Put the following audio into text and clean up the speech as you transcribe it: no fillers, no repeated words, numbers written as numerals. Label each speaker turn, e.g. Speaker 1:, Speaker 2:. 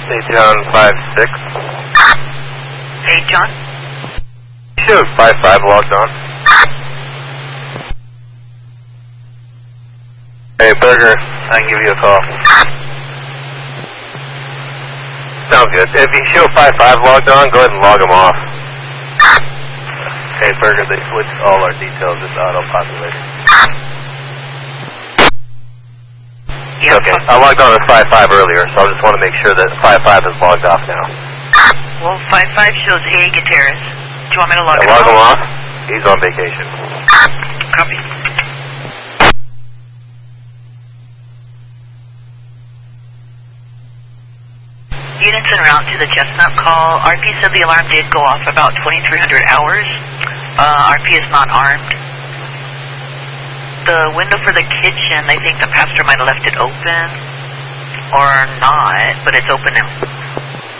Speaker 1: John 5-6.
Speaker 2: Hey, John?
Speaker 1: Show 5-5 logged on. Hey, Burger, I can give you a call. Sounds good. If you show 5-5 logged on, go ahead and log them off. Hey, Burger, they switched all our details to auto-populated.
Speaker 2: Yeah,
Speaker 1: okay, I logged on as 5-5 earlier, so I just want to make sure that 5-5 is logged off now.
Speaker 2: Well, 5-5 shows Hey Gutierrez. Do you want me to log him
Speaker 1: log him
Speaker 2: off?
Speaker 1: off? He's on vacation.
Speaker 2: Copy. Units en route to the Chestnut call. RP said the alarm did go off about 2,300 hours. RP is not armed. The window for the kitchen, they think the pastor might have left it open or not, but it's open now.